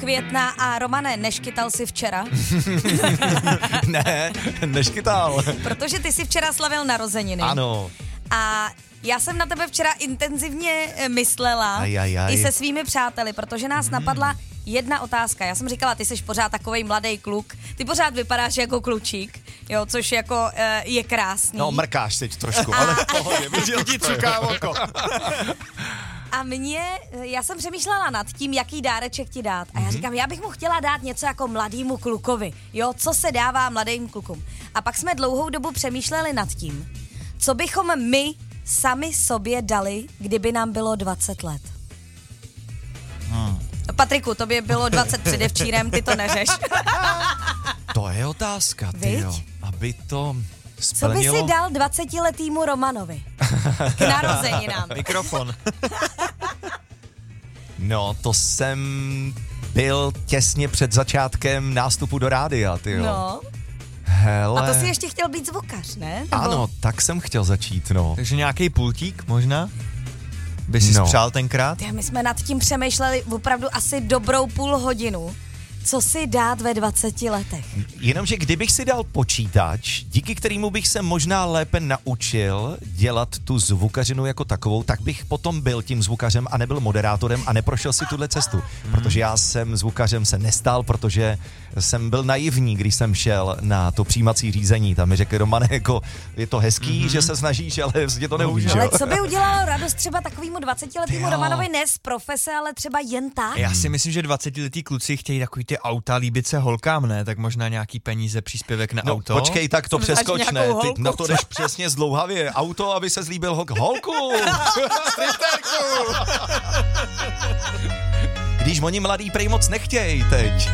května a Romane, neškytal jsi včera? Ne, neškytal. Protože ty jsi včera slavil narozeniny. Ano. A já jsem na tebe včera intenzivně myslela i se svými přáteli, protože nás napadla jedna otázka. Já jsem říkala, ty jsi pořád takovej mladý kluk, ty pořád vypadáš jako klučík, jo, což jako je krásný. No, mrkáš teď trošku, ale v pohodě, viděl ti cuká oko. A já jsem přemýšlela nad tím, jaký dáreček ti dát. A já říkám, já bych mu chtěla dát něco jako mladýmu klukovi, jo, co se dává mladým klukům. A pak jsme dlouhou dobu přemýšleli nad tím, co bychom my sami sobě dali, kdyby nám bylo 20 let. Patriku, tobě bylo 20 předevčírem, ty to neřeš. To je otázka, tyjo. Aby to splnilo. Co by si dal 20letýmu Romanovi k narozeninám? Mikrofon. No, to jsem byl těsně před začátkem nástupu do rádia, tyjo. No. Hele. A to si ještě chtěl být zvukař, ne? Nebo... Ano, tak jsem chtěl začít, no. Takže nějaký pultík možná? By si spřál tenkrát? My jsme nad tím přemýšleli opravdu asi dobrou půl hodinu. Co si dát ve 20 letech? Jenomže kdybych si dal počítač, díky kterému bych se možná lépe naučil dělat tu zvukařinu jako takovou, tak bych potom byl tím zvukařem a nebyl moderátorem a neprošel si tuhle cestu. Protože já jsem zvukařem se nestal, protože jsem byl naivní, když jsem šel na to přijímací řízení. Tam mi řekli, Romane, jako je to hezký, že se snažíš, ale vlastně to neuvíš. Ale co by udělalo radost třeba takovému 20letýmu Romanovi, ne z profese, ale třeba jen tak? Já si myslím, že 20letý kluci chtějí takový ty auta, líbit se holkám, ne? Tak možná nějaký peníze, příspěvek na auto. Počkej, tak to přeskoč, ne? Ty na to jdeš přesně zdlouhavě. Auto, aby se zlíbil holku. Když oni mladý prej moc nechtějí teď.